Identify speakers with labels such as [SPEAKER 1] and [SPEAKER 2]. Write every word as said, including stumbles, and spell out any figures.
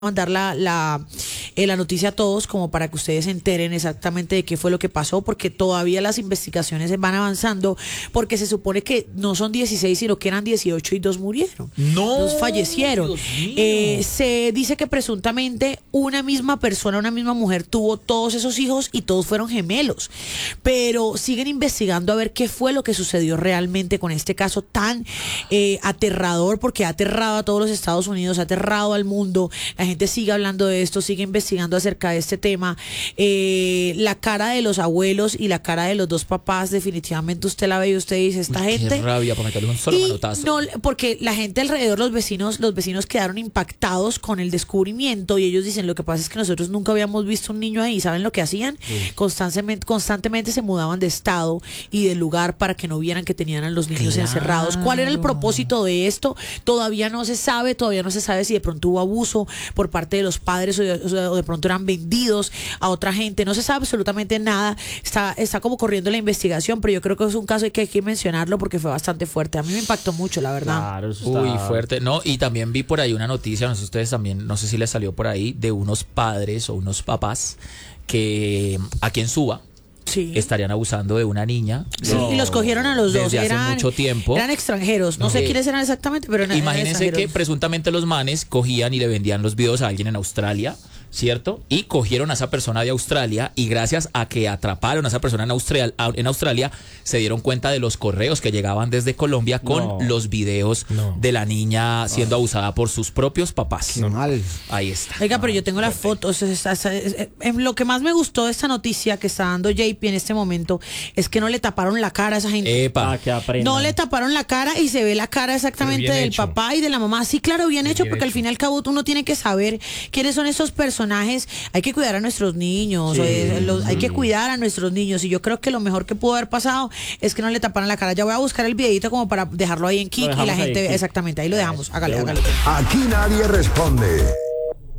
[SPEAKER 1] mandar la, la, eh, la noticia a todos como para que ustedes se enteren exactamente de qué fue lo que pasó, porque todavía las investigaciones van avanzando, porque se supone que no son dieciséis, sino que eran dieciocho y dos murieron.
[SPEAKER 2] No,
[SPEAKER 1] dos fallecieron. Eh, se dice que presuntamente una misma persona, una misma mujer tuvo todos esos hijos y todos fueron gemelos, pero siguen investigando a ver qué fue lo que sucedió realmente con este caso tan eh, aterrador, porque ha aterrado a todos los Estados Unidos, ha aterrado al mundo. La gente sigue hablando de esto, sigue investigando acerca de este tema. Eh, la cara de los abuelos y la cara de los dos papás, definitivamente usted la ve y usted dice, esta
[SPEAKER 2] Uy,
[SPEAKER 1] gente...
[SPEAKER 2] Qué rabia para meterle un solo
[SPEAKER 1] Y
[SPEAKER 2] manotazo.
[SPEAKER 1] no, porque la gente alrededor, los vecinos, los vecinos quedaron impactados con el descubrimiento y ellos dicen, lo que pasa es que nosotros nunca habíamos visto un niño ahí. ¿Saben lo que hacían? Sí. Constantemente, constantemente se mudaban de estado y de lugar para que no vieran que tenían a los niños
[SPEAKER 2] Claro.
[SPEAKER 1] encerrados. ¿Cuál era el propósito de esto? Todavía no se sabe, todavía no se sabe si de pronto hubo abuso por parte de los padres o de, o de pronto eran vendidos a otra gente. No se sabe absolutamente nada. Está, está como corriendo la investigación, pero yo creo que es un caso que hay que mencionarlo porque fue bastante fuerte. A mí me impactó mucho, la verdad.
[SPEAKER 3] Claro, eso está...
[SPEAKER 2] Uy, fuerte. No, y también vi por ahí una noticia, no sé ustedes también, no sé si les salió por ahí, de unos padres o unos papás que aquí en Suba
[SPEAKER 1] Sí.
[SPEAKER 2] estarían abusando de una niña.
[SPEAKER 1] Sí, no. Y los cogieron a los dos.
[SPEAKER 2] Desde hace
[SPEAKER 1] eran,
[SPEAKER 2] mucho tiempo.
[SPEAKER 1] Eran extranjeros. No, no sé eh, quiénes eran exactamente, pero eran
[SPEAKER 2] imagínense
[SPEAKER 1] eran
[SPEAKER 2] que presuntamente los manes cogían y le vendían los videos a alguien en Australia, ¿cierto? Y cogieron a esa persona de Australia y gracias a que atraparon a esa persona en Australia, en Australia se dieron cuenta de los correos que llegaban desde Colombia con
[SPEAKER 3] no.
[SPEAKER 2] los videos no. de la niña siendo oh. abusada por sus propios papás.
[SPEAKER 3] Normal.
[SPEAKER 2] Ahí está.
[SPEAKER 1] Oiga, pero yo tengo las fotos. Es, es, es, es, lo que más me gustó de esta noticia que está dando J P en este momento es que no le taparon la cara a esa gente.
[SPEAKER 2] Epa.
[SPEAKER 3] Ah, que
[SPEAKER 1] no le taparon la cara y se ve la cara exactamente del
[SPEAKER 4] hecho.
[SPEAKER 1] papá y de la mamá. Sí, claro, bien, bien hecho, porque
[SPEAKER 4] hecho.
[SPEAKER 1] al fin y al cabo uno tiene que saber quiénes son esos personajes. Hay que cuidar a nuestros niños, sí. eh, los, hay que cuidar a nuestros niños y yo creo que lo mejor que pudo haber pasado es que no le taparan la cara. Ya voy a buscar el videito como para dejarlo ahí en Kik y la gente,
[SPEAKER 3] ahí,
[SPEAKER 1] exactamente, ahí lo dejamos. Hágale, hágale.
[SPEAKER 5] Aquí nadie responde.